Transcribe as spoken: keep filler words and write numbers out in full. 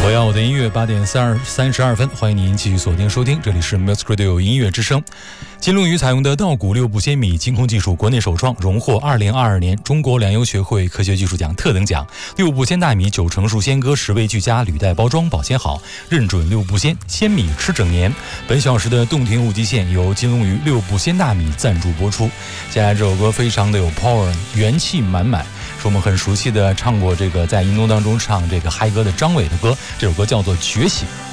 我要我的音乐，八点三二三十二分，欢迎您继续锁定收听，这里是 Music Radio 音乐之声。金龙鱼采用的稻谷六步鲜米精空技术国内首创，荣获二零二二年中国粮油学会科学技术奖特等奖。六步鲜大米九成熟鲜割，十味俱佳，履带包装保鲜好，认准六步鲜，鲜米吃整年。本小时的动听无极限由金龙鱼六步鲜大米赞助播出。接下来这首歌非常的有 power， 元气满满，是我们很熟悉的唱过这个在音东当中唱这个嗨歌的张伟的歌，这首歌叫做觉醒。